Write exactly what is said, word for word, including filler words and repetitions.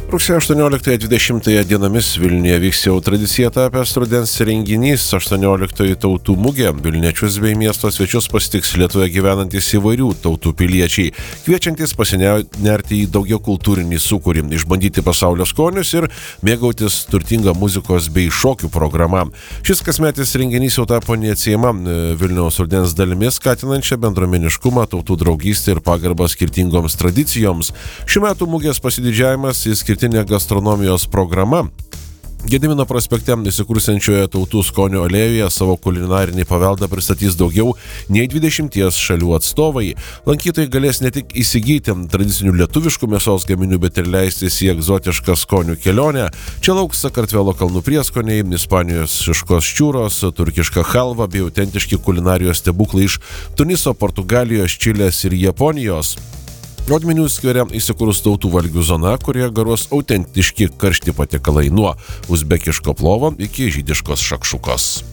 Rugsėjo aštuonioliktąją dvidešimtąją dienomis Vilniuje vyks jau tradicija tapęs rudens renginys aštuonioliktoji tautų mugė. Vilniečius bei miesto svečius pasitiks Lietuvoje gyvenantys įvairių tautų piliečiai, kviečiantys pasinerti į daugiakultūrinį sūkurį, išbandyti pasaulio skonius ir mėgautis turtinga muzikos bei šokių programa. Šis kasmetis renginys jau tapo neatsiejama Vilniaus rudens dalimi, skatinančia bendruomeniškumą, tautų draugystę ir pagarbą skirtingoms tradicijoms. Šių metų mugės pasididžiavimas įskirtinė gastronomijos programa. Gedimino prospekte įsikursiančioje tautų skonių alėjoje savo kulinarinį paveldą pristatys daugiau nei dvidešimties šalių atstovai. Lankytojai galės ne tik įsigyti tradicinių lietuviškų mėsos gaminių, bet ir leistis į egzotišką skonių kelionę. Čia lauks Sakartvelo kalnų prieskoniai, Ispanijos šiškos ščiūros, turkiška halva bei autentiški kulinarijos stebuklai iš Tuniso, Portugalijos, Čilės ir Japonijos. Rodminių skvere įsikurs tautų valgių zona, kurioje garuos autentiški karšti patiekalai nuo uzbekiško plovo iki žydiškos šakšukos.